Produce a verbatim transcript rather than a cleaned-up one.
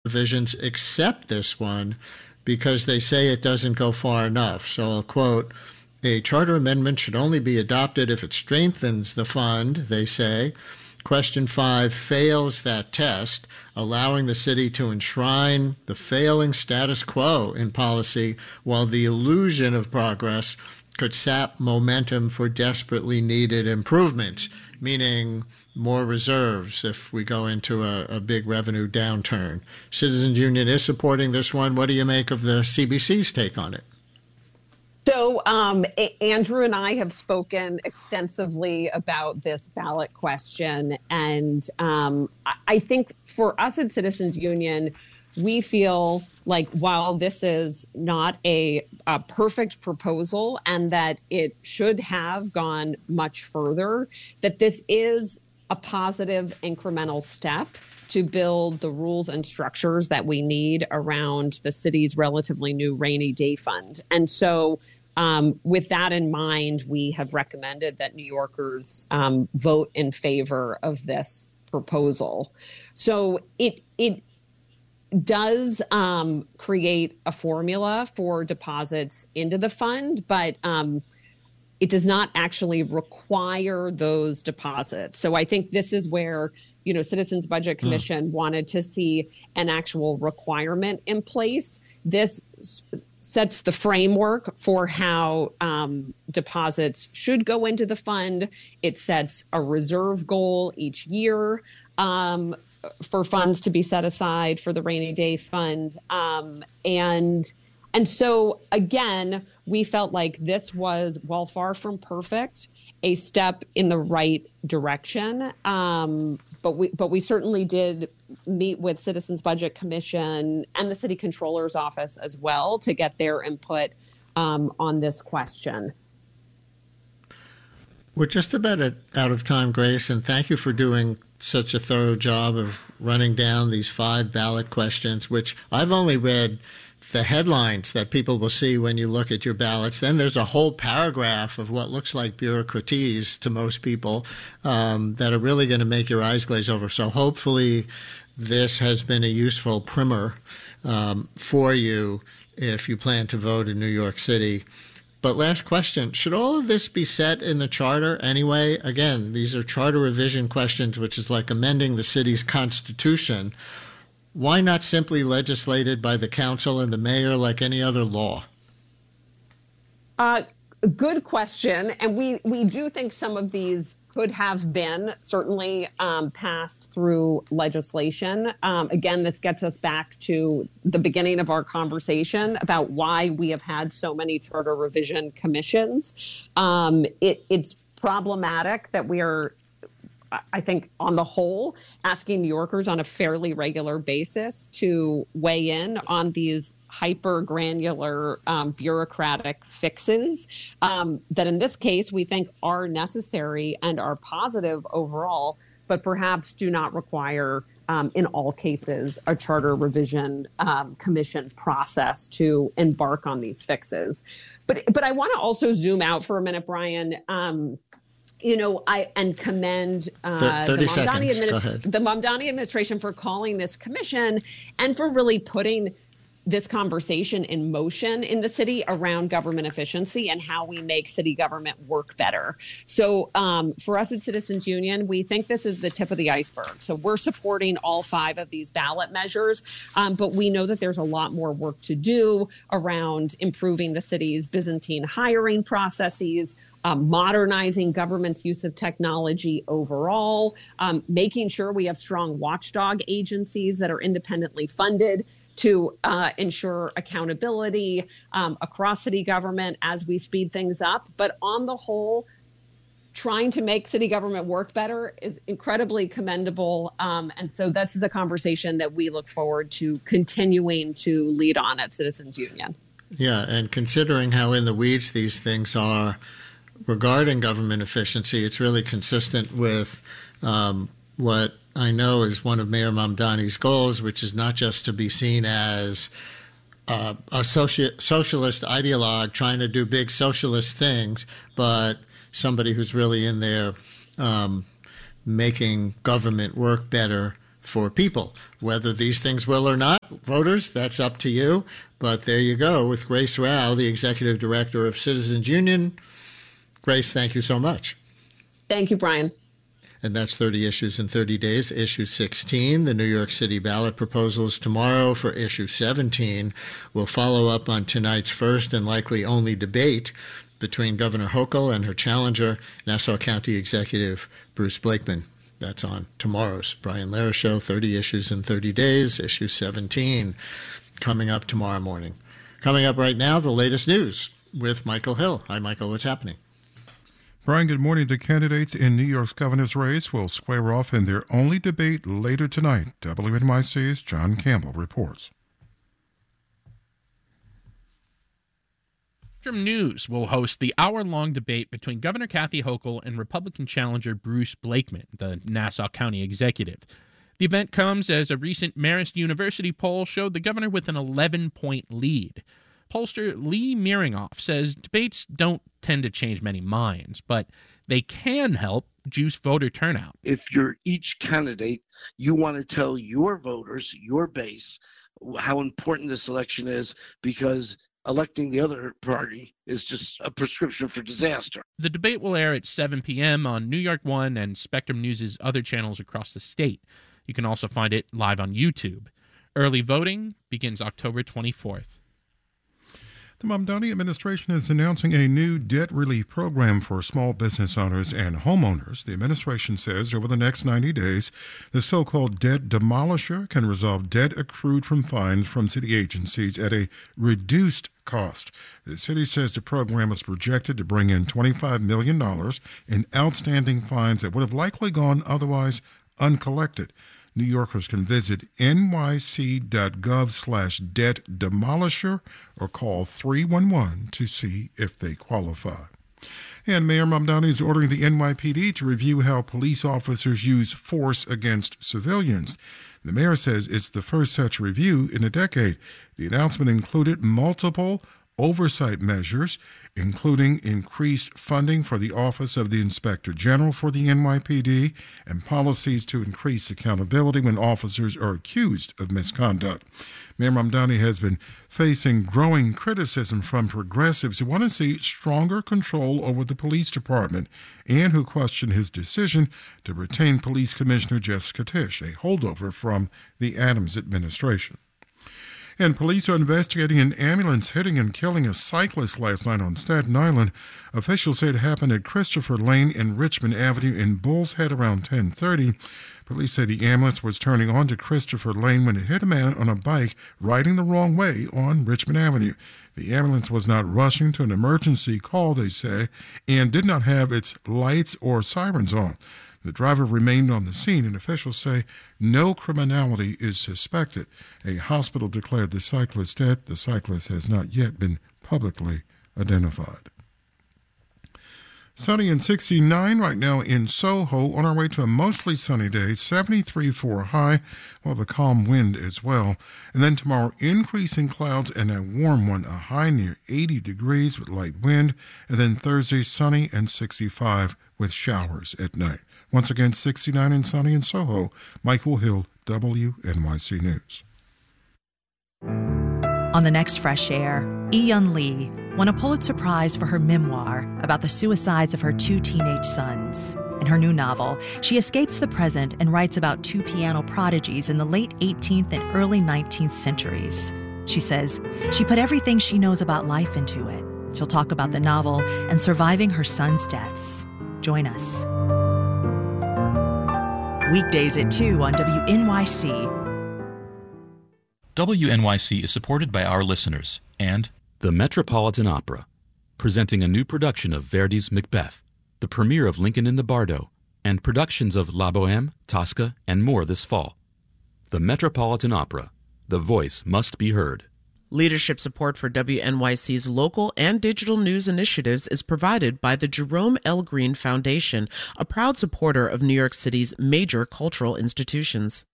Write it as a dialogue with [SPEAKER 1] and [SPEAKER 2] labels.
[SPEAKER 1] revisions except this one because they say it doesn't go far enough. So I'll quote, "A charter amendment should only be adopted if it strengthens the fund," they say. Question five fails that test, allowing the city to enshrine the failing status quo in policy while the illusion of progress could sap momentum for desperately needed improvements, meaning more reserves if we go into a, a big revenue downturn. Citizens Union is supporting this one. What do you make of the C B C's take on it?
[SPEAKER 2] So um, A- Andrew and I have spoken extensively about this ballot question. And um, I-, I think for us at Citizens Union, we feel like while this is not a, a perfect proposal and that it should have gone much further, that this is a positive incremental step to build the rules and structures that we need around the city's relatively new rainy day fund. And so um, with that in mind, we have recommended that New Yorkers um, vote in favor of this proposal. So it it does um, create a formula for deposits into the fund, but um, it does not actually require those deposits. So I think this is where, you know, Citizens Budget Commission mm. wanted to see an actual requirement in place. This s- sets the framework for how um, deposits should go into the fund. It sets a reserve goal each year um, for funds to be set aside for the rainy day fund. Um, and and so, again, we felt like this was, while far from perfect, a step in the right direction. Um, but we but we certainly did meet with Citizens Budget Commission and the City Controller's Office as well to get their input um, on this question.
[SPEAKER 1] We're just about out of time, Grace, and thank you for doing such a thorough job of running down these five ballot questions, which I've only read the headlines that people will see when you look at your ballots. Then there's a whole paragraph of what looks like bureaucratese to most people um, that are really going to make your eyes glaze over. So hopefully this has been a useful primer um, for you if you plan to vote in New York City. But last question, should all of this be set in the charter anyway? Again, these are charter revision questions, which is like amending the city's constitution. Why not simply legislated by the council and the mayor like any other law?
[SPEAKER 2] Uh, good question. And we, we do think some of these could have been certainly um, passed through legislation. Um, again, this gets us back to the beginning of our conversation about why we have had so many charter revision commissions. Um, it, it's problematic that we are, I think, on the whole, asking New Yorkers on a fairly regular basis to weigh in on these hyper granular um, bureaucratic fixes um, that in this case we think are necessary and are positive overall, but perhaps do not require um, in all cases a charter revision um, commission process to embark on these fixes. But but I want to also zoom out for a minute, Brian. Um, You know, I and commend uh, the, Mamdani administ- the Mamdani administration for calling this commission and for really putting this conversation in motion in the city around government efficiency and how we make city government work better. So um, for us at Citizens Union, we think this is the tip of the iceberg. So we're supporting all five of these ballot measures, um, but we know that there's a lot more work to do around improving the city's Byzantine hiring processes, um, modernizing government's use of technology overall, um, making sure we have strong watchdog agencies that are independently funded to uh, ensure accountability um, across city government as we speed things up. But on the whole, trying to make city government work better is incredibly commendable. Um, and so that's the conversation that we look forward to continuing to lead on at Citizens Union.
[SPEAKER 1] Yeah, and considering how in the weeds these things are regarding government efficiency, it's really consistent with um, what I know is one of Mayor Mamdani's goals, which is not just to be seen as uh, a soci- socialist ideologue trying to do big socialist things, but somebody who's really in there um, making government work better for people. Whether these things will or not, voters, that's up to you. But there you go with Grace Rao, the Executive Director of Citizens Union. Grace, thank you so much.
[SPEAKER 2] Thank you, Brian.
[SPEAKER 1] And that's thirty Issues in thirty days, Issue sixteen. The New York City ballot proposals tomorrow for Issue seventeen. We'll follow up on tonight's first and likely only debate between Governor Hochul and her challenger, Nassau County Executive Bruce Blakeman. That's on tomorrow's Brian Lehrer Show, thirty Issues in thirty days, Issue seventeen, coming up tomorrow morning. Coming up right now, the latest news with Michael Hill. Hi, Michael. What's happening?
[SPEAKER 3] Brian, good morning. The candidates in New York's governor's race will square off in their only debate later tonight. W N Y C's John Campbell reports.
[SPEAKER 4] Spectrum News will host the hour-long debate between Governor Kathy Hochul and Republican challenger Bruce Blakeman, the Nassau County executive. The event comes as a recent Marist University poll showed the governor with an eleven-point lead. Pollster Lee Miringoff says debates don't tend to change many minds, but they can help juice voter turnout.
[SPEAKER 5] If you're each candidate, you want to tell your voters, your base, how important this election is, because electing the other party is just a prescription for disaster.
[SPEAKER 4] The debate will air at seven p.m. on New York One and Spectrum News' other channels across the state. You can also find it live on YouTube. Early voting begins October twenty-fourth.
[SPEAKER 3] The Mamdani administration is announcing a new debt relief program for small business owners and homeowners. The administration says over the next ninety days, the so-called debt demolisher can resolve debt accrued from fines from city agencies at a reduced cost. The city says the program is projected to bring in twenty-five million dollars in outstanding fines that would have likely gone otherwise uncollected. New Yorkers can visit nyc.gov slash debt demolisher or call three one one to see if they qualify. And Mayor Mamdani is ordering the N Y P D to review how police officers use force against civilians. The mayor says it's the first such review in a decade. The announcement included multiple oversight measures, including increased funding for the Office of the Inspector General for the N Y P D and policies to increase accountability when officers are accused of misconduct. Mayor Mamdani has been facing growing criticism from progressives who want to see stronger control over the police department and who question his decision to retain Police Commissioner Jessica Tisch, a holdover from the Adams administration. And police are investigating an ambulance hitting and killing a cyclist last night on Staten Island. Officials say it happened at Christopher Lane and Richmond Avenue in Bull's Head around ten thirty. Police say the ambulance was turning onto Christopher Lane when it hit a man on a bike riding the wrong way on Richmond Avenue. The ambulance was not rushing to an emergency call, they say, and did not have its lights or sirens on. The driver remained on the scene, and officials say no criminality is suspected. A hospital declared the cyclist dead. The cyclist has not yet been publicly identified. Sunny and sixty-nine right now in Soho. On our way to a mostly sunny day, seventy-three for a high. We'll have a calm wind as well. And then tomorrow, increasing clouds and a warm one, a high near eighty degrees with light wind. And then Thursday, sunny and sixty-five with showers at night. Once again, sixty-nine and sunny in Soho. Michael Hill, W N Y C News.
[SPEAKER 6] On the next Fresh Air, Eun Lee won a Pulitzer Prize for her memoir about the suicides of her two teenage sons. In her new novel, she escapes the present and writes about two piano prodigies in the late eighteenth and early nineteenth centuries. She says she put everything she knows about life into it. She'll talk about the novel and surviving her sons' deaths. Join us. Weekdays at two on W N Y C.
[SPEAKER 7] W N Y C is supported by our listeners and the Metropolitan Opera, presenting a new production of Verdi's Macbeth, the premiere of Lincoln in the Bardo, and productions of La Bohème, Tosca, and more this fall. The Metropolitan Opera, the voice must be heard.
[SPEAKER 8] Leadership support for W N Y C's local and digital news initiatives is provided by the Jerome L. Green Foundation, a proud supporter of New York City's major cultural institutions.